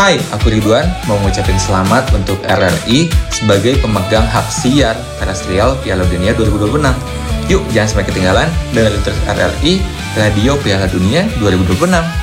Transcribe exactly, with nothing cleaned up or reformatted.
Hai, aku Ridwan mau ngucapin selamat untuk R R I sebagai pemegang hak siar terestrial Piala Dunia dua ribu dua puluh enam. Yuk, jangan sampai ketinggalan dengerin terus R R I, Radio Piala Dunia dua ribu dua puluh enam.